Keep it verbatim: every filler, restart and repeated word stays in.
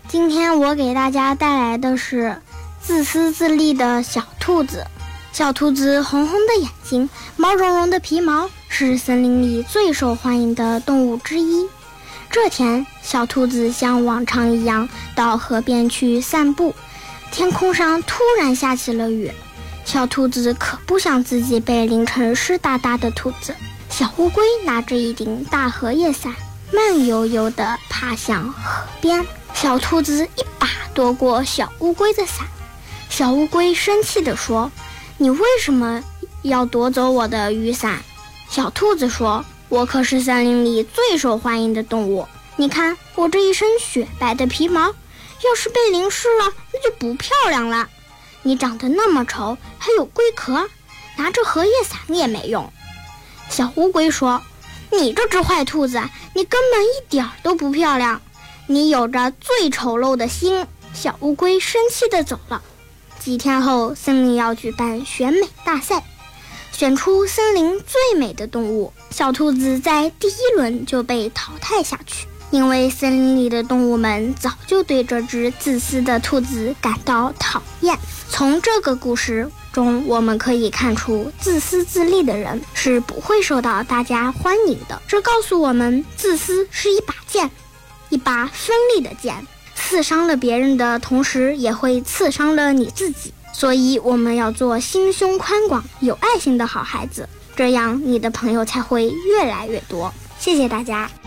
今天我给大家带来的是自私自利的小兔子。小兔子红红的眼睛，毛茸茸的皮毛，是森林里最受欢迎的动物之一。这天，小兔子像往常一样到河边去散步，天空上突然下起了雨。小兔子可不想自己被淋成湿哒哒的兔子。小乌龟拿着一顶大荷叶伞，慢悠悠地爬向河边。小兔子一把夺过小乌龟的伞。小乌龟生气地说：你为什么要夺走我的雨伞？小兔子说：我可是森林里最受欢迎的动物，你看我这一身雪白的皮毛，要是被淋湿了那就不漂亮了。你长得那么丑，还有龟壳，拿着荷叶伞也没用。小乌龟说：你这只坏兔子，你根本一点都不漂亮，你有着最丑陋的心。小乌龟生气地走了。几天后，森林要举办选美大赛，选出森林最美的动物。小兔子在第一轮就被淘汰下去，因为森林里的动物们早就对这只自私的兔子感到讨厌。从这个故事中，我们可以看出，自私自利的人是不会受到大家欢迎的。这告诉我们，自私是一把剑，一把锋利的剑，刺伤了别人的同时，也会刺伤了你自己。所以我们要做心胸宽广、有爱心的好孩子，这样你的朋友才会越来越多。谢谢大家。